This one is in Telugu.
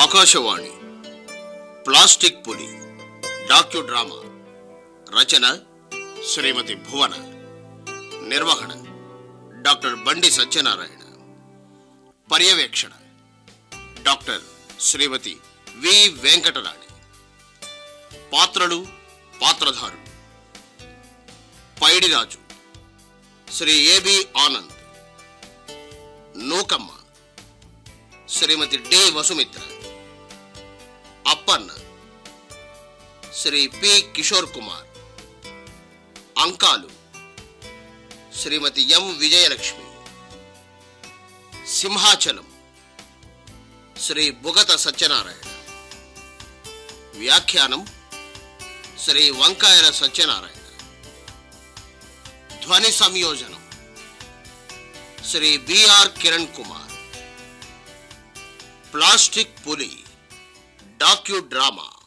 ఆకాశవాణి ప్లాస్టిక్ పులి డాక్యు డ్రామా రచన శ్రీమతి భువన, నిర్వహణ డాక్టర్ బండి సత్యనారాయణ, పర్యవేక్షణ డాక్టర్ శ్రీమతి వి వెంకటరాణి. పాత్రలు, పాత్రధారులు: పైడిరాజు శ్రీ ఏబి ఆనంద్, నూకమ్మ శ్రీమతి డి వసుమిత్ర, అప్పన్న శ్రీ పి కిషోర్ కుమార్, అంకాలు శ్రీమతి ఎం విజయలక్ష్మి, సింహాచలం శ్రీ బుగత సత్యనారాయణ, వ్యాఖ్యానం శ్రీ వంకాయల సత్యనారాయణ, ధ్వని సంయోజనం శ్రీ బిఆర్ కిరణ్ కుమార్. ప్లాస్టిక్ పులి డాక్యు డ్రామా.